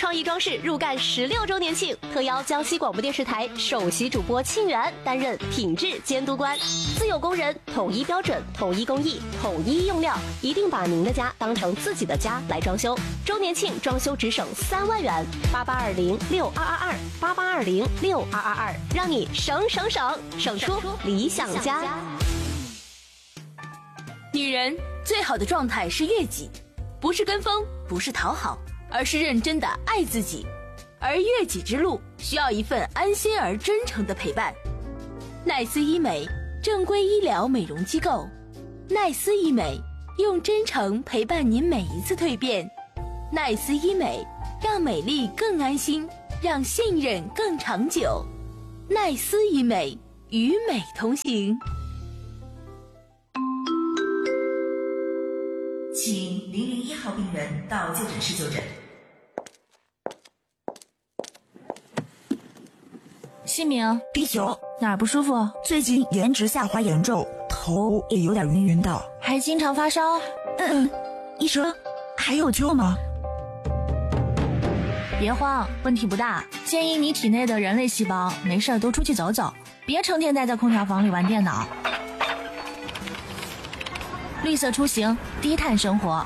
创意装饰入干16周年庆，特邀江西广播电视台首席主播沁园担任品质监督官。自有工人，统一标准，统一工艺，统一用料，一定把您的家当成自己的家来装修。周年庆装修只省3万元，88206222，88206222，让你省出理想家。 女人最好的状态是悦己，不是跟风，不是讨好，而是认真的爱自己。而悦己之路需要一份安心而真诚的陪伴。奈斯医美，正规医疗美容机构。奈斯医美，用真诚陪伴您每一次蜕变。奈斯医美，让美丽更安心，让信任更长久。奈斯医美，与美同行。 请001号病人到就诊室就诊。 姓名第9， 哪儿不舒服？ 最近颜值下滑严重，头也有点晕晕的， 还经常发烧。 医生还有救吗？ 别慌，问题不大，建议你体内的人类细胞没事多出去走走，别成天待在空调房里玩电脑。绿色出行，低碳生活。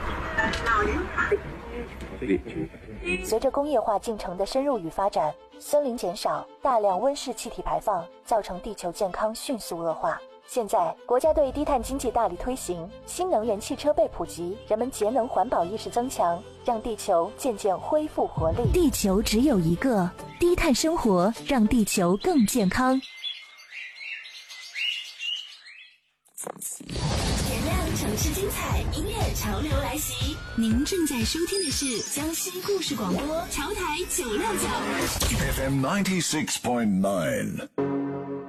随着工业化进程的深入与发展，森林减少，大量温室气体排放，造成地球健康迅速恶化。现在，国家对低碳经济大力推行，新能源汽车被普及，人们节能环保意识增强，让地球渐渐恢复活力。 地球只有一个，低碳生活让地球更健康。 点亮城市精彩，音乐潮流来袭。您正在收听的是江西故事广播，潮台969 FM 96.9